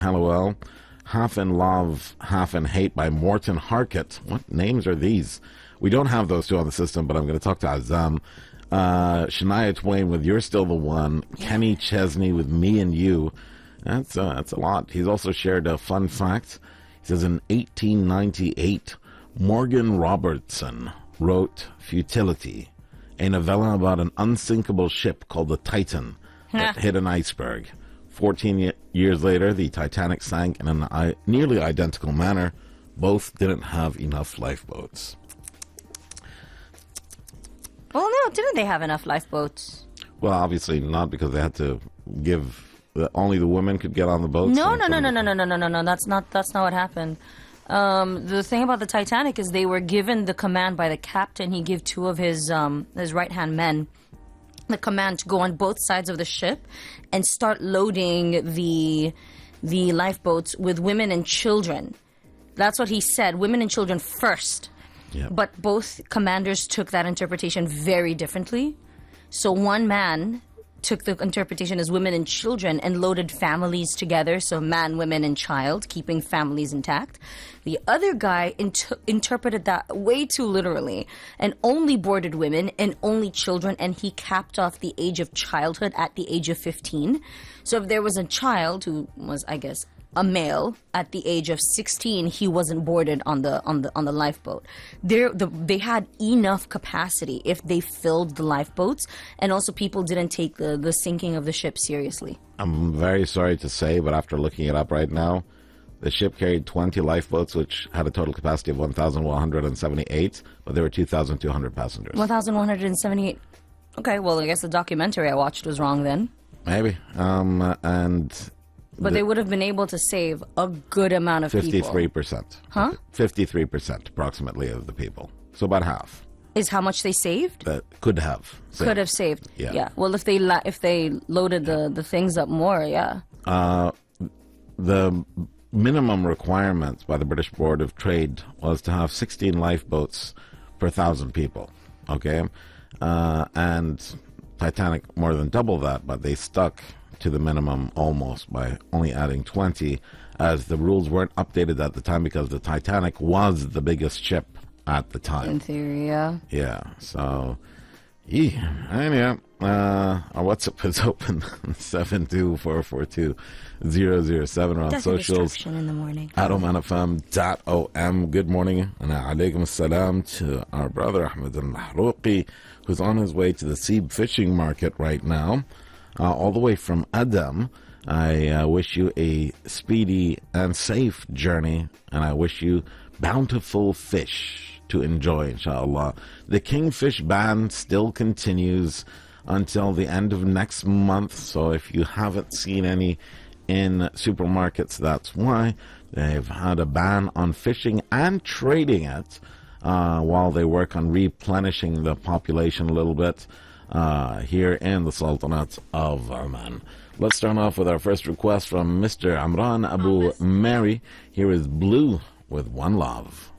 LOL. Half in Love, Half in Hate by Morton Harkett. What names are these? We don't have those two on the system, but I'm going to talk to Azam. Shania Twain with You're Still the One. Kenny Chesney with Me and You. That's a lot. He's also shared a fun fact. He says in 1898, Morgan Robertson wrote Futility, a novella about an unsinkable ship called the Titan that hit an iceberg. 14 years later, the Titanic sank in a nearly identical manner. Both didn't have enough lifeboats. Well, no, didn't they have enough lifeboats? Well, obviously not, because they had to give only the women could get on the boats. No. That's not what happened. The thing about the Titanic is they were given the command by the captain. He gave two of his right-hand men the command to go on both sides of the ship and start loading the lifeboats with women and children. That's what he said, women and children first. Yep. But both commanders took that interpretation very differently. So one man took the interpretation as women and children and loaded families together, so man, women, and child, keeping families intact. The other guy interpreted that way too literally and only boarded women and only children, and he capped off the age of childhood at the age of 15. So if there was a child who was, I guess, a male at the age of 16, he wasn't boarded on the lifeboat. They had enough capacity if they filled the lifeboats, and also people didn't take the sinking of the ship seriously. I'm very sorry to say, but after looking it up right now, the ship carried 20 lifeboats, which had a total capacity of 1,178, but there were 2,200 passengers. 1,178. Okay, well, I guess the documentary I watched was wrong then. Maybe. But they would have been able to save a good amount of 53%. Huh? 53% approximately of the people. So about half. Is how much they saved? That could have saved. Could have saved. Yeah. Well, if they loaded the things up more, yeah. The minimum requirements by the British Board of Trade was to have 16 lifeboats per 1,000 people. Okay? And Titanic more than double that, but they stuck to the minimum almost by only adding 20, as the rules weren't updated at the time because the Titanic was the biggest ship at the time. In theory, yeah. Yeah, so, anyway, our WhatsApp is open, 72442-007 on That's socials. in the morning. At omanfm.om. Good morning, and alaikum salam to our brother Ahmed al-Mahrouqi, who's on his way to the Seeb fishing market right now. All the way from Adam. I wish you a speedy and safe journey, and I wish you bountiful fish to enjoy, inshallah. The kingfish ban still continues until the end of next month, so if you haven't seen any in supermarkets, that's why. They've had a ban on fishing and trading it while they work on replenishing the population a little bit here in the Sultanate of Oman. Let's start off with our first request from Mr. Amran Abu Mary. Here is Blue with One Love.